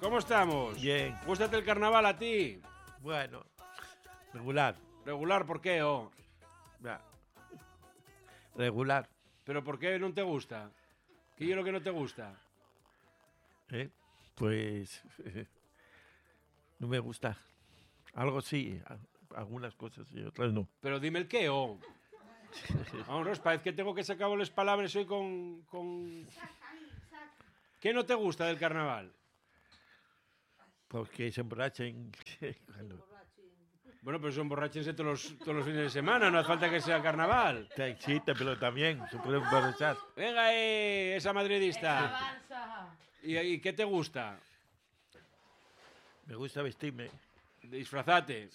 ¿Cómo estamos? Bien. ¿Gústate el carnaval a ti? Bueno, regular. Regular, ¿por qué? Ya. Regular. ¿Pero por qué no te gusta? ¿Qué es lo que no te gusta? Pues no me gusta. Algo sí, algunas cosas y otras no. Pero dime el qué, Vamos, parece que tengo que sacar las palabras hoy con... ¿Qué no te gusta del carnaval? Porque se emborrachen. Cuando... Bueno, pero son borrachense todos los fines de semana, no hace falta que sea carnaval. Sí, pero también se pueden emborrachar. Venga, esa madridista. ¿Y qué te gusta? Me gusta vestirme. Disfrazate.